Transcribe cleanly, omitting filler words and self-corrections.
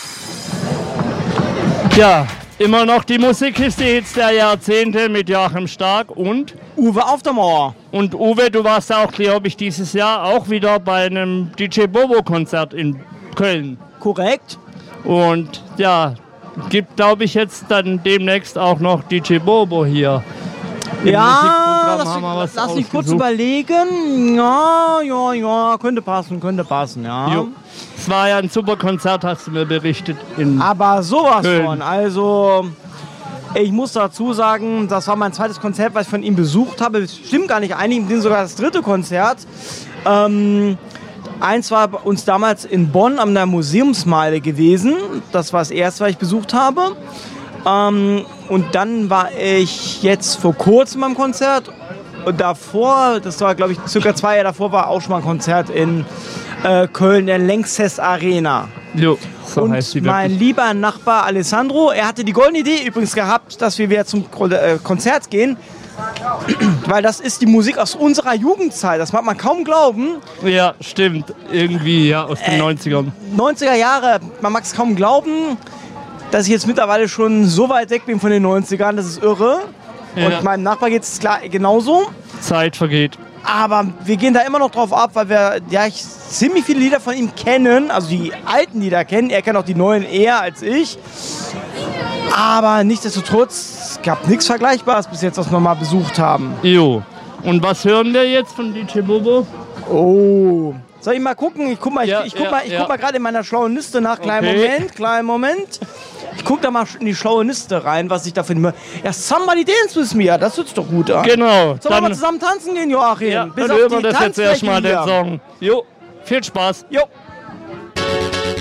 Ja, immer noch die Musikkiste-Hits der Jahrzehnte mit Joachim Stark und Uwe auf der Mauer. Und Uwe, du warst auch, glaube ich, dieses Jahr auch wieder bei einem DJ Bobo-Konzert in Köln. Korrekt. Und ja, gibt, glaube ich, jetzt dann demnächst auch noch DJ Bobo hier. Ja, lass mich kurz überlegen. Ja, könnte passen, ja. Jo. Es war ja ein super Konzert, hast du mir berichtet. Aber sowas Köln. von. Also, ich muss dazu sagen, das war mein zweites Konzert, was ich von ihm besucht habe. Stimmt gar nicht, einigen sind sogar das dritte Konzert. Eins war bei uns damals in Bonn an der Museumsmeile gewesen. Das war das erste, was ich besucht habe. Und dann war ich jetzt vor kurzem beim Konzert. Und davor, das war glaube ich circa 2 Jahre davor, war auch schon mal ein Konzert in Köln, der Lanxess Arena. Jo, so und heißt die mein wirklich. lieber Nachbar Alessandro, er hatte die goldene Idee übrigens gehabt, dass wir wieder zum Konzert gehen. Weil das ist die Musik aus unserer Jugendzeit. Das mag man kaum glauben. Ja, stimmt. Irgendwie, ja, aus den 90ern. 90er Jahre, man mag es kaum glauben, dass ich jetzt mittlerweile schon so weit weg bin von den 90ern. Das ist irre. Ja. Und meinem Nachbar geht es genauso. Zeit vergeht. Aber wir gehen da immer noch drauf ab, weil wir ziemlich viele Lieder von ihm kennen. Also die alten Lieder kennen. Er kennt auch die neuen eher als ich. Aber nichtsdestotrotz, es gab nichts Vergleichbares bis jetzt, was wir mal besucht haben. Jo. Und was hören wir jetzt von DJ Bobo? Oh. Soll ich mal gucken? Ich guck mal Ja. mal gerade in meiner schlauen Liste nach. Kleinen Moment. Ich guck da mal in die schlaue Liste rein, was ich da finde. Ja, Somebody Dance With Me, das hört sich doch gut an. Genau. Sollen wir mal zusammen tanzen gehen, Joachim? Ja, Bis dann auf hören wir die das jetzt Tanzfläche erstmal, den hier. Song. Jo, viel Spaß. Jo.